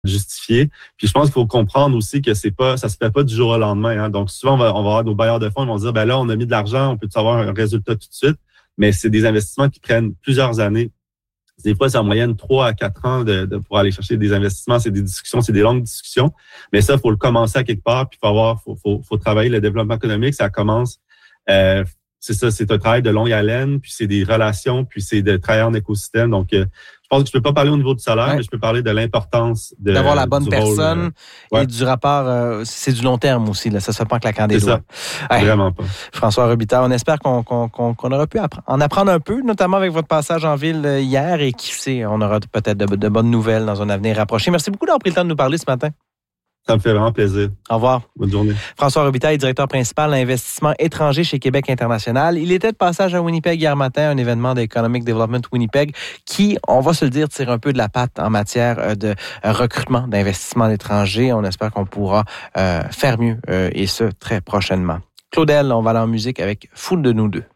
justifié. Puis je pense qu'il faut comprendre aussi que ça se fait pas du jour au lendemain. Hein. Donc souvent, on va avoir nos bailleurs de fonds, ils vont dire, ben là, on a mis de l'argent, on peut avoir un résultat tout de suite. Mais c'est des investissements qui prennent plusieurs années. Des fois, c'est en moyenne 3 à 4 ans de pour aller chercher des investissements. C'est des discussions, c'est des longues discussions. Mais ça, il faut le commencer à quelque part, puis faut travailler le développement économique. Ça commence, c'est ça, c'est un travail de longue haleine, puis c'est des relations, puis c'est de travailler en écosystème. Donc, je pense que je peux pas parler au niveau du salaire, mais je peux parler de l'importance d'avoir la bonne personne rôle, et du rapport. C'est du long terme aussi. Là, ça se fait pas en claquant des doigts. Vraiment pas. François Robitaille, on espère qu'on aura pu en apprendre un peu, notamment avec votre passage en ville hier, et qui sait, on aura peut-être de bonnes nouvelles dans un avenir rapproché. Merci beaucoup d'avoir pris le temps de nous parler ce matin. Ça me fait vraiment plaisir. Au revoir. Bonne journée. François Robitaille, directeur principal d'investissement étranger chez Québec International. Il était de passage à Winnipeg hier matin, un événement d'Economic Development Winnipeg qui, on va se le dire, tire un peu de la patte en matière de recrutement d'investissement étranger. On espère qu'on pourra faire mieux et ce, très prochainement. Claudel, on va aller en musique avec Foule de nous deux.